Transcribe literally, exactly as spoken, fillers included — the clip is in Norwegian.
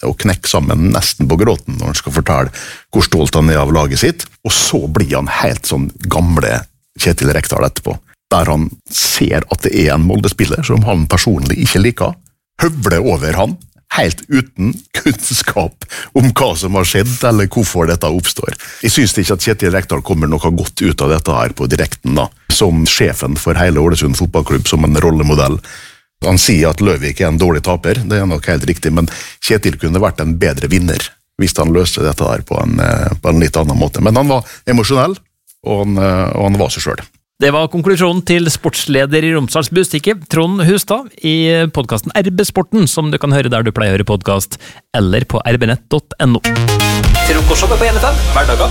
og knekke sammen nesten på gråten når han skal fortelle hvor stolt han er av laget sitt, og så blir han helt sånn gamle Kjetil Rekdal etterpå, der han ser at det er en Molde-spiller som han personlig ikke liker, høvler over han, helt uten kunnskap om hva som har skjedd, eller hvorfor dette oppstår. Jeg synes ikke at Kjetil Rekdal kommer noe godt ut av dette her på direkten da, som sjefen for hele Ålesund fotballklubb, som en rollemodell. Han sier at Løvik er en dårlig taper, det er nok helt riktig, men Kjetil kunne vært en bedre vinner, hvis han løste dette her på en, på en litt annen måte. Men han var emosjonell, og han, og han var seg selv. Det var konklusjonen til sportsleder i Romsdals Bustikke, Trond Hustad, i podcasten R B Sporten, som du kan høre der du pleier å høre podcast, eller på r b nett punktum n o. Frokost på N F M, hverdager